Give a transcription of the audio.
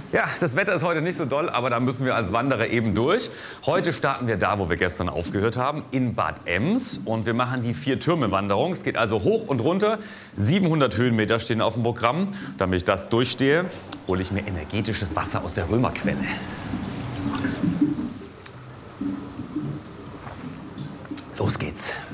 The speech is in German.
Ja, das Wetter ist heute nicht so doll, aber da müssen wir als Wanderer eben durch. Heute starten wir da, wo wir gestern aufgehört haben, in Bad Ems. Und wir machen die Vier-Türme-Wanderung. Es geht also hoch und runter. 700 Höhenmeter stehen auf dem Programm. Damit ich das durchstehe, hole ich mir energetisches Wasser aus der Römerquelle. Los geht's.